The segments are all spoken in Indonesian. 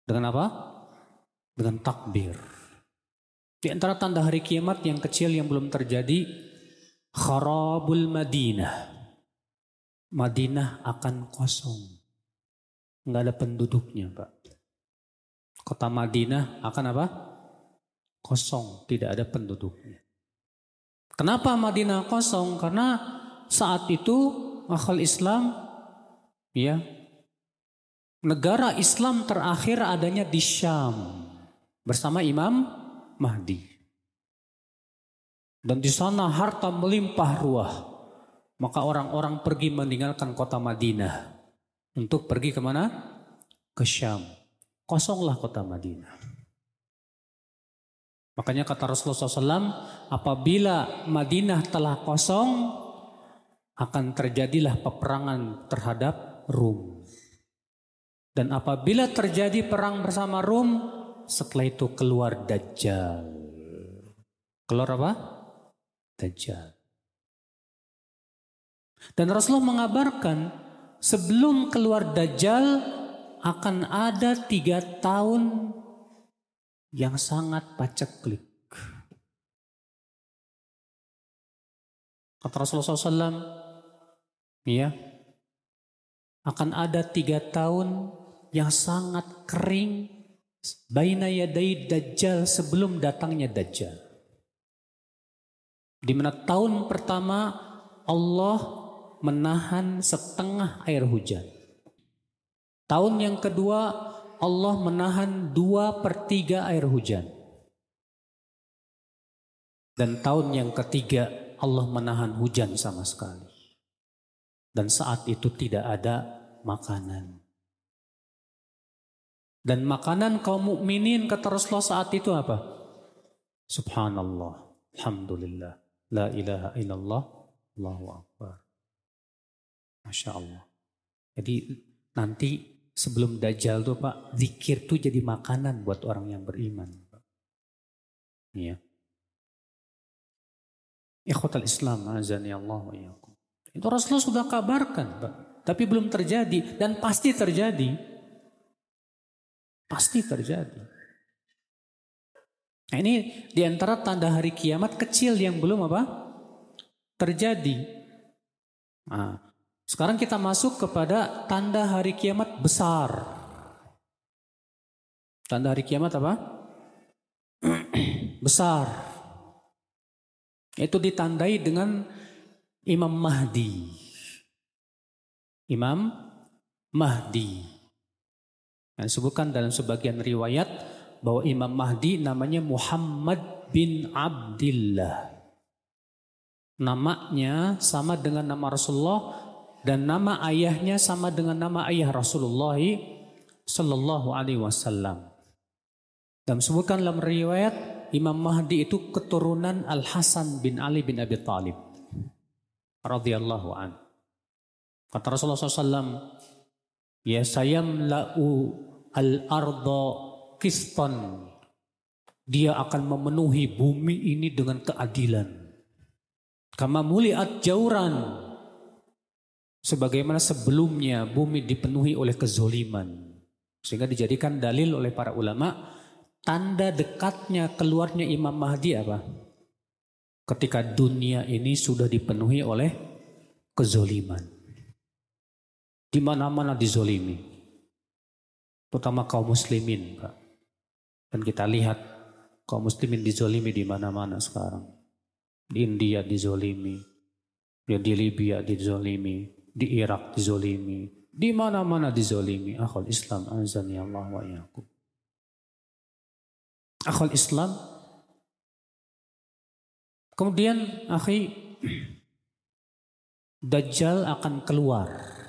Dengan apa? Dengan takbir. Di antara tanda hari kiamat yang kecil yang belum terjadi, kharabul Madinah. Madinah akan kosong. Nggak ada penduduknya, Pak. Kota Madinah akan apa? Kosong, tidak ada penduduknya. Kenapa Madinah kosong? Karena saat itu akhal Islam, ya, negara Islam terakhir adanya di Syam bersama Imam Mahdi. Dan di sana harta melimpah ruah. Maka orang-orang pergi meninggalkan kota Madinah untuk pergi kemana? Ke Syam. Kosonglah kota Madinah. Makanya kata Rasulullah SAW, apabila Madinah telah kosong, akan terjadilah peperangan terhadap Rum. Dan apabila terjadi perang bersama Rum, setelah itu keluar Dajjal. Keluar apa? Dajjal. Dan Rasulullah mengabarkan, sebelum keluar Dajjal, akan ada 3 tahun yang sangat paceklik. Kata Rasulullah SAW, ya, akan ada 3 tahun yang sangat kering baina yaday Dajjal, sebelum datangnya Dajjal. Di mana tahun pertama Allah menahan setengah air hujan. Tahun yang kedua Allah menahan 2/3 air hujan. Dan tahun yang ketiga Allah menahan hujan sama sekali. Dan saat itu tidak ada makanan. Dan makanan kaum mukminin kata Rasulullah saat itu apa? Subhanallah, alhamdulillah, la ilaha illallah, Allahu akbar. Masya Allah. Jadi nanti sebelum Dajjal tuh Pak, zikir tuh jadi makanan buat orang yang beriman. Iya. Ikhwatal Islam, azani Allah wa iyyakum. Itu Rasulullah sudah kabarkan Pak, tapi belum terjadi dan pasti terjadi. Pasti terjadi. Nah ini diantara tanda hari kiamat kecil yang belum apa? Terjadi. Nah, sekarang kita masuk kepada tanda hari kiamat besar. Tanda hari kiamat apa? Besar. Itu ditandai dengan Imam Mahdi. Imam Mahdi. Yang disebutkan dalam sebagian riwayat bahwa Imam Mahdi namanya Muhammad bin Abdillah. Namanya sama dengan nama Rasulullah dan nama ayahnya sama dengan nama ayah Rasulullah sallallahu alaihi wasallam. Dan disebutkan dalam riwayat Imam Mahdi itu keturunan Al Hasan bin Ali bin Abi Thalib radhiyallahu an. Kata Rasulullah SAW, ya sayamla'u al-arda qistan. Dia akan memenuhi bumi ini dengan keadilan. Kama muliat jauran. Sebagaimana sebelumnya bumi dipenuhi oleh kezoliman. Sehingga dijadikan dalil oleh para ulama. Tanda dekatnya keluarnya Imam Mahdi apa? Ketika dunia ini sudah dipenuhi oleh kezoliman. Di mana-mana dizolimi. Terutama kaum muslimin, Pak. Dan kita lihat kaum muslimin dizolimi di mana-mana sekarang. Di India dizolimi, di Libya dizolimi, di Irak dizolimi, di mana-mana dizolimi. Akhul Islam, azani Allah wa iyyakum. Akhul Islam. Kemudian, akhi, Dajjal akan keluar.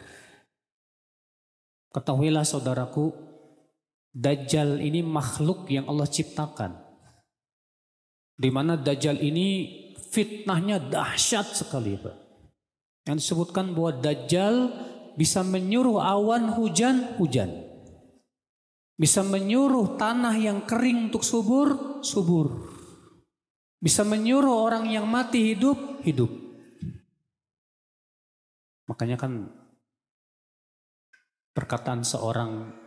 Ketahuilah saudaraku, Dajjal ini makhluk yang Allah ciptakan. Di mana Dajjal ini fitnahnya dahsyat sekali, Pak. Yang disebutkan bahwa Dajjal bisa menyuruh awan hujan. Bisa menyuruh tanah yang kering untuk subur. Bisa menyuruh orang yang mati hidup. Makanya kan perkataan seorang